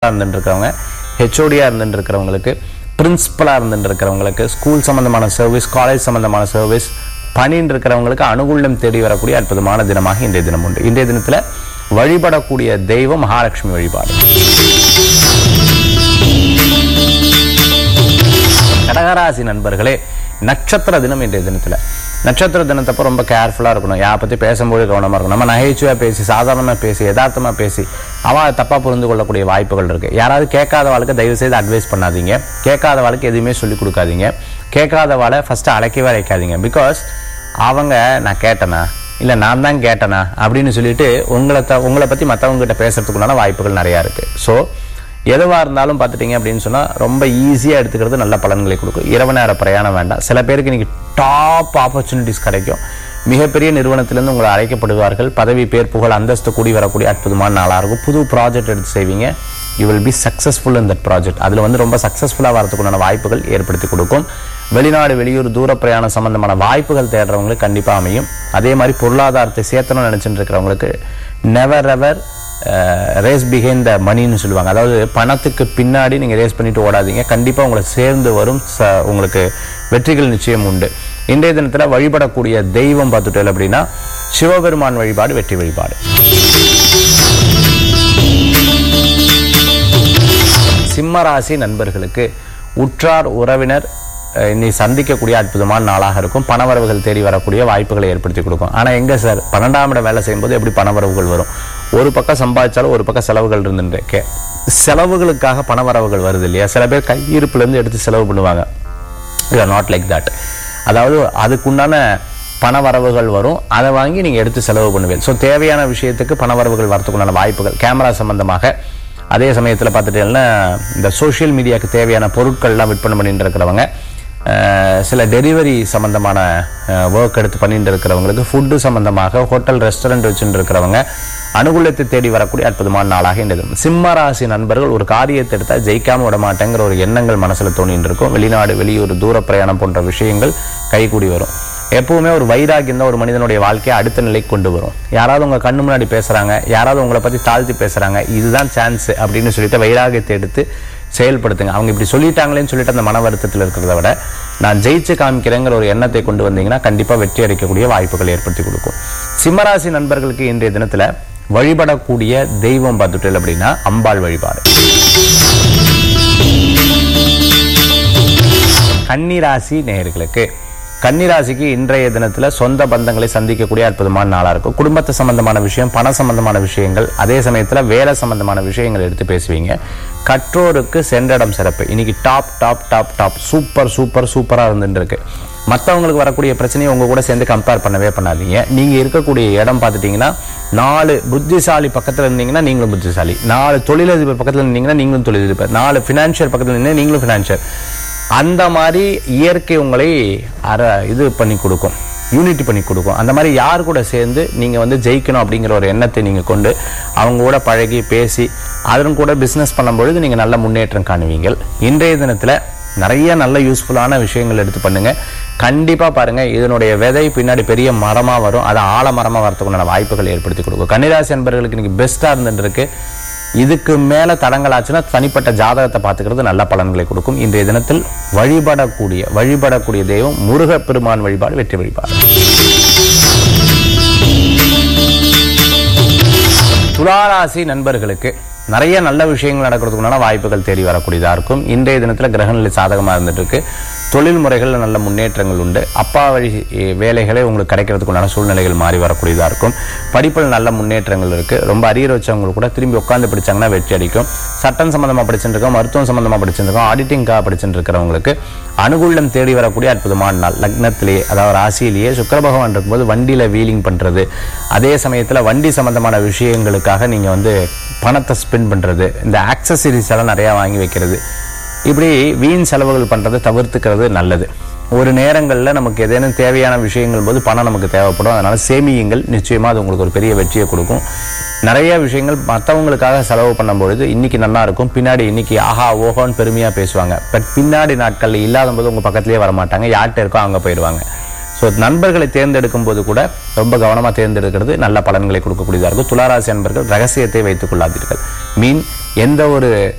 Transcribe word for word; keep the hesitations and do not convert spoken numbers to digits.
அசிஸ்டண்ட்டாக இருந்துட்டு இருக்கிறவங்க, ஹெச்ஓடியாக இருந்துட்டு இருக்கிறவங்களுக்கு, பிரின்சிபலாக இருந்துட்டு இருக்கிறவங்களுக்கு, ஸ்கூல் சம்பந்தமான சர்வீஸ், காலேஜ் சம்பந்தமான சர்வீஸ் பணின்னு இருக்கிறவங்களுக்கு அனுகூலம் தேடி வரக்கூடிய அற்புதமான தினமாக இன்றைய தினம் உண்டு. இன்றைய தினத்தில் வழிபடக்கூடிய தெய்வம் மகாலட்சுமி வழிபாடு. கடகராசி நண்பர்களே, நட்சத்திர தினம் இன்றைய தினத்தில். நட்சத்திர தினத்தப்போ ரொம்ப கேர்ஃபுல்லாக இருக்கணும். யாரை பற்றி பேசும்போது கவனமாக இருக்கணும். நம்ம நகைச்சுவாக பேசி, சாதாரணமாக பேசி, யதார்த்தமாக பேசி அவன் தப்பாக புரிந்து கொள்ளக்கூடிய வாய்ப்புகள் இருக்குது. யாராவது கேட்காத வாழ்க்கை தயவு செய்து அட்வைஸ் பண்ணாதீங்க. கேட்காத வாழ்க்கை எதுவுமே சொல்லிக் கொடுக்காதீங்க. கேட்காத வாழை ஃபஸ்ட்டு அழைக்கவே அழைக்காதீங்க. பிகாஸ் அவங்க நான் கேட்டேனா இல்லை நான் தான் கேட்டேனா அப்படின்னு சொல்லிட்டு உங்களை த உங்களை பற்றி மற்றவங்ககிட்ட பேசுறதுக்குண்டான வாய்ப்புகள் நிறையா இருக்குது. ஸோ எதுவாக இருந்தாலும் பார்த்துட்டிங்க அப்படின்னு சொன்னால் ரொம்ப ஈஸியாக எடுத்துக்கிறது நல்ல பலன்களை கொடுக்கும். இரவு நேர பிரயாணம் வேண்டாம். சில பேருக்கு இன்றைக்கி டாப் ஆப்பர்ச்சுனிட்டிஸ் கிடைக்கும். மிகப்பெரிய நிறுவனத்திலேருந்து உங்களை அழைக்கப்படுவார்கள். பதவி, பேர், புகழ், அந்தஸ்து கூடி வரக்கூடிய அற்புதமான நாளாக இருக்கும். புது ப்ராஜெக்ட் எடுத்து செய்வீங்க. You will be successful in that project. அதில் வந்து ரொம்ப சக்ஸஸ்ஃபுல்லாக வரதுக்குண்டான வாய்ப்புகள் ஏற்படுத்தி கொடுக்கும். வெளிநாடு, வெளியூர், தூர பிரயாணம் சம்பந்தமான வாய்ப்புகள் தேடுறவங்களுக்கு கண்டிப்பாக அமையும். அதே மாதிரி பொருளாதாரத்தை சேர்த்தணும்னு நினச்சிட்டு இருக்கிறவங்களுக்கு never ever race behind the மணின்னு சொல்லுவாங்க. அதாவது பணத்துக்கு பின்னாடி நீங்கள் ரேஸ் பண்ணிட்டு ஓடாதீங்க. கண்டிப்பாக உங்களை சேர்ந்து வரும். உங்களுக்கு வெற்றிகள் நிச்சயம் உண்டு. இன்றைய தினத்தில் வழிபடக்கூடிய தெய்வம் பார்த்துட்டோம் அப்படின்னா சிவபெருமான் வழிபாடு வெற்றி வழிபாடு. சிம்மராசி நண்பர்களுக்கு உற்றார் உறவினர் இன்னை சந்திக்கக்கூடிய அற்புதமான நாளாக இருக்கும். பணவரவுகள் தேடி வரக்கூடிய வாய்ப்புகளை ஏற்படுத்தி கொடுக்கும். ஆனால் எங்கே சார் பன்னெண்டாம் இடம் வேலை செய்யும்போது எப்படி பணவரவுகள் வரும்? ஒரு பக்கம் சம்பாதிச்சாலும் ஒரு பக்கம் செலவுகள் இருந்துருக்கு. செலவுகளுக்காக பணவரவுகள் வருது இல்லையா? சில பேர் கையிருப்புலேருந்து எடுத்து செலவு பண்ணுவாங்க. இல்லை, நாட் லைக் தட். அதாவது அதுக்குண்டான பணவரவுகள் வரும். அதை வாங்கி நீங்கள் எடுத்து செலவு பண்ணுவீங்க. ஸோ தேவையான விஷயத்துக்கு பணவரவுகள் வரத்துக்குண்டான வாய்ப்புகள். கேமரா சம்பந்தமாக, அதே சமயத்தில் பார்த்துட்டீங்கன்னா இந்த சோஷியல் மீடியாவுக்கு தேவையான பொருட்கள்லாம் விற்பனை பண்ணிட்டு இருக்கிறவங்க, சில டெலிவரி சம்பந்தமான ஒர்க் எடுத்து பண்ணிட்டு இருக்கிறவங்களுக்கு, ஃபுட்டு சம்பந்தமாக ஹோட்டல், ரெஸ்டாரண்ட் வச்சுட்டு இருக்கிறவங்க அனுகூலத்தை தேடி வரக்கூடிய அற்புதமான நாளாக இந்த தினம். சிம்மராசி நண்பர்கள் ஒரு காரியத்தை எடுத்தால் ஜெயிக்காம விட மாட்டேங்கிற ஒரு எண்ணங்கள் மனசில் தோணிட்டு இருக்கும். வெளிநாடு, வெளியூர், தூர பிரயாணம் போன்ற விஷயங்கள் கைகூடி வரும். எப்பவுமே ஒரு வைராகியம் தான் ஒரு மனிதனுடைய வாழ்க்கையை அடுத்த நிலைக்கு கொண்டு வரும். யாராவது உங்கள் கண்ணு முன்னாடி பேசுகிறாங்க, யாராவது உங்களை பற்றி தாழ்த்தி பேசுகிறாங்க, இதுதான் சான்ஸ் அப்படின்னு சொல்லிட்டு வைராகியத்தை எடுத்து செயல்படுத்துங்க. அவங்க இப்படி சொல்லிட்டாங்களேன்னு சொல்லிட்டு அந்த மன வருத்தத்தில் இருக்கிறத விட நான் ஜெயிச்சு காமிக்கிறேங்கிற ஒரு எண்ணத்தை கொண்டு வந்தீங்கன்னா கண்டிப்பாக வெற்றி அடைக்கக்கூடிய வாய்ப்புகள் ஏற்படுத்தி கொடுக்கும். சிம்மராசி நண்பர்களுக்கு இன்றைய தினத்தில் வழிபடக்கூடிய தெய்வம் பார்த்துட்டு அப்படின்னா அம்பாள் வழிபாடு. கன்னிராசி நேயர்களுக்கு கன்னிராசிக்கு இன்றைய தினத்தில் சொந்த பந்தங்களை சந்திக்கக்கூடிய அற்புதமான நாளாக இருக்கும். குடும்பத்தை சம்பந்தமான விஷயம், பண சம்பந்தமான விஷயங்கள், அதே சமயத்தில் வேலை சம்பந்தமான விஷயங்கள் எடுத்து பேசுவீங்க. கற்றோருக்கு சென்ற இடம் சிறப்பு. இன்னைக்கு top top top top super super சூப்பராக இருந்துட்டு இருக்கு. மற்றவங்களுக்கு வரக்கூடிய பிரச்சனையை உங்க கூட சேர்ந்து கம்பேர் பண்ணவே பண்ணாதீங்க. நீங்க இருக்கக்கூடிய இடம் பார்த்துட்டீங்கன்னா நாலு புத்திசாலி பக்கத்தில் இருந்தீங்கன்னா நீங்களும் புத்திசாலி, நாலு தொழிலதிபர் பக்கத்தில் இருந்தீங்கன்னா நீங்களும் தொழிலதிபர், நாலு ஃபினான்ஷியல் பக்கத்தில் இருந்தீங்கன்னா நீங்களும் ஃபினான்ஷியல். அந்த மாதிரி இயற்கை உங்களை அற இது பண்ணி கொடுக்கும், யூனிட்டி பண்ணி கொடுக்கும். அந்த மாதிரி யார் கூட சேர்ந்து நீங்கள் வந்து ஜெயிக்கணும் அப்படிங்கிற ஒரு எண்ணத்தை நீங்கள் கொண்டு அவங்க கூட பழகி பேசி அதன் கூட பிஸ்னஸ் பண்ணும்பொழுது நீங்கள் நல்ல முன்னேற்றம் காணுவீங்கள். இன்றைய தினத்தில் நிறைய நல்ல யூஸ்ஃபுல்லான விஷயங்கள் எடுத்து பண்ணுங்க. கண்டிப்பாக பாருங்க, இதனுடைய விதை பின்னாடி பெரிய மரமாக வரும். அதை ஆழமரமாக வரத்துக்குண்டான வாய்ப்புகள் ஏற்படுத்தி கொடுக்கும். கன்னிராசி என்பவர்களுக்கு இன்னைக்கு பெஸ்ட்டாக இருந்துட்டு இருக்கு. இதுக்கு மேல தடங்களாச்சுன்னா தனிப்பட்ட ஜாதகத்தை பார்த்துக்கிறது நல்ல பலன்களை கொடுக்கும். இன்றைய தினத்தில் வழிபடக்கூடிய வழிபடக்கூடிய தெய்வம் முருகப்பெருமான் வழிபாடு வெற்றி வழிபாடு. துளாராசி நண்பர்களுக்கு நிறைய நல்ல விஷயங்கள் நடக்கிறதுக்குண்டான வாய்ப்புகள் தேடி வரக்கூடியதாக இருக்கும். இன்றைய தினத்தில் கிரகநிலை சாதகமாக இருந்துட்டு இருக்கு. தொழில் முறைகளில் நல்ல முன்னேற்றங்கள் உண்டு. அப்பா வழி வேலைகளே உங்களுக்கு கிடைக்கிறதுக்குண்டான சூழ்நிலைகள் மாறி வரக்கூடியதாக இருக்கும். படிப்பில் நல்ல முன்னேற்றங்கள் இருக்குது. ரொம்ப அரியர் வச்சவங்க கூட திரும்பி உட்காந்து படித்தாங்கன்னா வெற்றி அடிக்கும். சட்டம் சம்மந்தமாக படிச்சுருக்கோம், மருத்துவம் சம்மந்தமாக படிச்சுருக்கோம், ஆடிட்டிங்காக படிச்சுட்டு இருக்கிறவங்களுக்கு அனுகூலம் தேடி வரக்கூடிய அற்புதமான நாள். லக்னத்திலேயே, அதாவது ராசியிலேயே சுக்கிர பகவான் இருக்கும்போது வண்டியில் வீலிங் பண்ணுறது, அதே சமயத்தில் வண்டி சம்மந்தமான விஷயங்களுக்காக நீங்கள் வந்து பணத்தை ஸ்பெண்ட் பண்ணுறது, இந்த ஆக்சசரிஸ் எல்லாம் நிறையா வாங்கி வைக்கிறது, இப்படி வீண் செலவுகள் பண்ணுறதை தவிர்த்துக்கிறது நல்லது. ஒரு நேரங்களில் நமக்கு ஏதேனும் தேவையான விஷயங்கள் போது பணம் நமக்கு தேவைப்படும். அதனால் சேமியுங்கள். நிச்சயமாக அது உங்களுக்கு ஒரு பெரிய வெற்றியை கொடுக்கும். நிறைய விஷயங்கள் மற்றவங்களுக்காக செலவு பண்ணும்பொழுது இன்னைக்கு நல்லா இருக்கும், பின்னாடி இன்னைக்கு ஆஹா ஓஹோன்னு பெருமையாக பேசுவாங்க. பட் பின்னாடி நாட்களில் இல்லாத போது உங்கள் பக்கத்துலேயே வரமாட்டாங்க, யார்கிட்ட இருக்கோ அங்கே போயிடுவாங்க. ஸோ நண்பர்களை தேர்ந்தெடுக்கும் போது கூட ரொம்ப கவனமாக தேர்ந்தெடுக்கிறது நல்ல பலன்களை கொடுக்கக்கூடியதாக இருக்கும். துளாராசி நண்பர்கள் ரகசியத்தை வைத்துக் கொள்ளாதீர்கள். மீன் எந்த ஒரு